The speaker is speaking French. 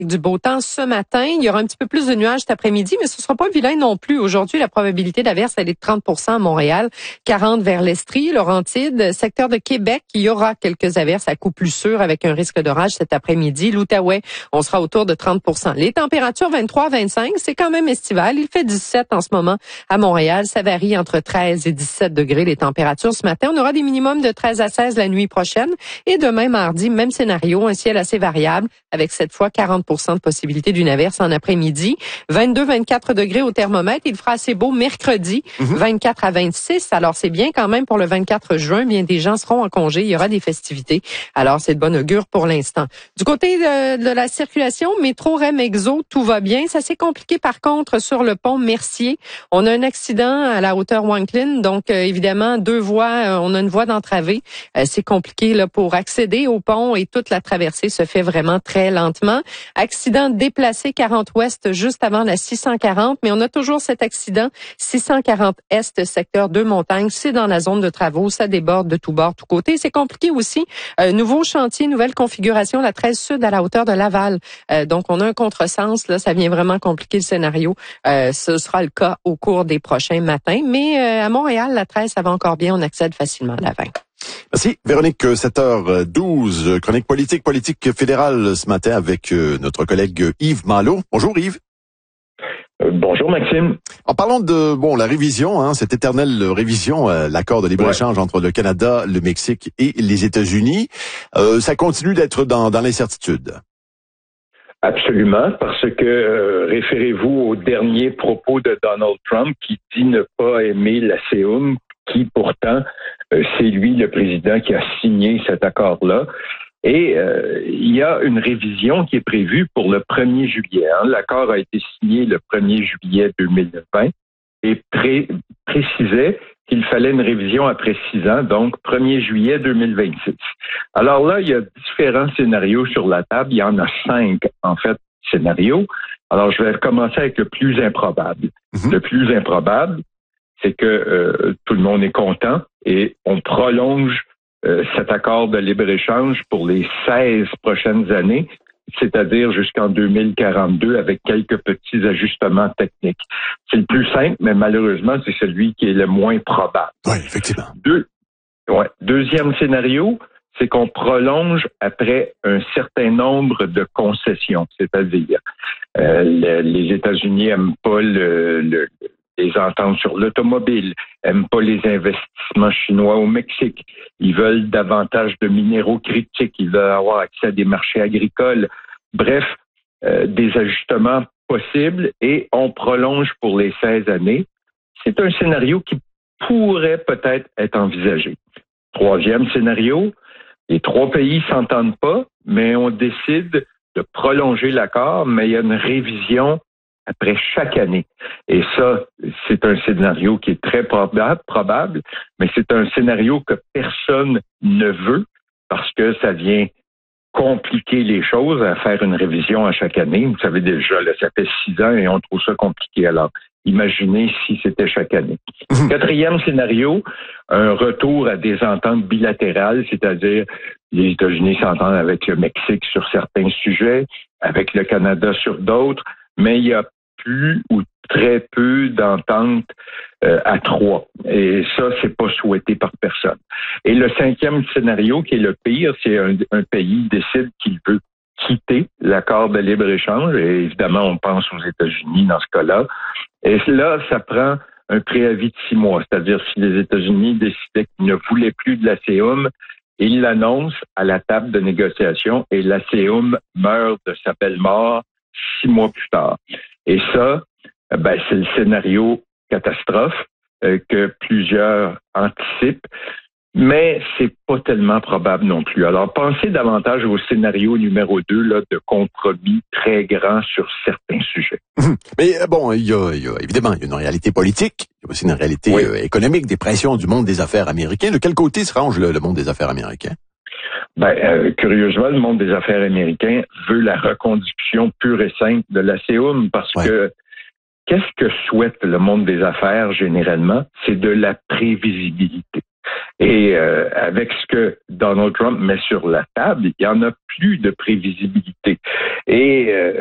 Du beau temps ce matin. Il y aura un petit peu plus de nuages cet après-midi, mais ce sera pas vilain non plus. Aujourd'hui, la probabilité d'averse, elle est de 30 % à Montréal, 40 vers l'Estrie, Laurentides, secteur de Québec. Il y aura quelques averses à coup plus sûr avec un risque d'orage cet après-midi. L'Outaouais, on sera autour de 30 %. Les températures 23 à 25, c'est quand même estival. Il fait 17 en ce moment à Montréal. Ça varie entre 13 et 17 degrés les températures ce matin. On aura des minimums de 13 à 16 la nuit prochaine. Et demain, mardi, même scénario, un ciel assez variable avec cette fois 40 % de possibilité d'une averse en après-midi. 22-24 degrés au thermomètre. Il fera assez beau mercredi, 24 à 26. Alors, c'est bien quand même pour le 24 juin. Bien des gens seront en congé. Il y aura des festivités. Alors, c'est de bon augure pour l'instant. Du côté de la circulation, métro, REM, Exo, tout va bien. Ça s'est compliqué par contre sur le pont Mercier. On a un accident à la hauteur Wanklyn. Donc, évidemment, deux voies. On a une voie d'entravée. C'est compliqué là pour accéder au pont et toute la traversée se fait vraiment très lentement. Accident déplacé 40 Ouest juste avant la 640, mais on a toujours cet accident 640 Est, secteur 2 Montagne. C'est dans la zone de travaux, ça déborde de tous bords, tous côtés. C'est compliqué aussi. Nouveau chantier, nouvelle configuration, la 13 Sud à la hauteur de Laval. Donc, on a un contresens. Là, ça vient vraiment compliquer le scénario. Ce sera le cas au cours des prochains matins. Mais à Montréal, la 13, ça va encore bien. On accède facilement à la 20. Merci. Véronique, 7h12, chronique politique fédérale ce matin avec notre collègue Yves Malo. Bonjour Yves. Bonjour Maxime. En parlant de la révision, cette éternelle révision, l'accord de libre-échange entre le Canada, le Mexique et les États-Unis, ça continue d'être dans l'incertitude. Absolument, parce que référez-vous aux derniers propos de Donald Trump qui dit ne pas aimer la CEUM, qui pourtant c'est lui le président qui a signé cet accord-là. Et il y a une révision qui est prévue pour le 1er juillet. L'accord a été signé le 1er juillet 2020 et précisait qu'il fallait une révision après 6 ans, donc 1er juillet 2026. Alors là, il y a différents scénarios sur la table. Il y en a 5, en fait, scénarios. Alors, je vais commencer avec le plus improbable. Le plus improbable, c'est que tout le monde est content et on prolonge cet accord de libre-échange pour les 16 prochaines années, c'est-à-dire jusqu'en 2042 avec quelques petits ajustements techniques. C'est le plus simple, mais malheureusement, c'est celui qui est le moins probable. Oui, effectivement. Deuxième scénario, c'est qu'on prolonge après un certain nombre de concessions, c'est-à-dire les États-Unis n'aiment pas les ententes sur l'automobile, n'aiment pas les investissements chinois au Mexique. Ils veulent davantage de minéraux critiques, ils veulent avoir accès à des marchés agricoles. Bref, des ajustements possibles et on prolonge pour les 16 années. C'est un scénario qui pourrait peut-être être envisagé. Troisième scénario, les 3 pays s'entendent pas, mais on décide de prolonger l'accord, mais il y a une révision après chaque année. Et ça, c'est un scénario qui est très probable, mais c'est un scénario que personne ne veut parce que ça vient compliquer les choses à faire une révision à chaque année. Vous savez déjà, là, ça fait 6 ans et on trouve ça compliqué. Alors, imaginez si c'était chaque année. Quatrième scénario, un retour à des ententes bilatérales, c'est-à-dire les États-Unis s'entendent avec le Mexique sur certains sujets, avec le Canada sur d'autres, mais il y a plus ou très peu d'ententes à 3. Et ça, c'est pas souhaité par personne. Et le 5e scénario, qui est le pire, c'est un pays décide qu'il veut quitter l'accord de libre-échange. Et évidemment, on pense aux États-Unis dans ce cas-là. Et là, ça prend un préavis de 6 mois. C'est-à-dire, si les États-Unis décidaient qu'ils ne voulaient plus de la CEUM, ils l'annoncent à la table de négociation et la CEUM meurt de sa belle mort 6 mois plus tard. Et ça, c'est le scénario catastrophe que plusieurs anticipent, mais c'est pas tellement probable non plus. Alors, pensez davantage au scénario numéro 2, là, de compromis très grand sur certains sujets. Mais il y a évidemment une réalité politique, il y a aussi une réalité économique, des pressions du monde des affaires américain. De quel côté se range le monde des affaires américain? Curieusement, le monde des affaires américain veut la reconduction pure et simple de la CEUM parce que qu'est-ce que souhaite le monde des affaires généralement? C'est de la prévisibilité. Et avec ce que Donald Trump met sur la table, il n'y en a plus de prévisibilité. Et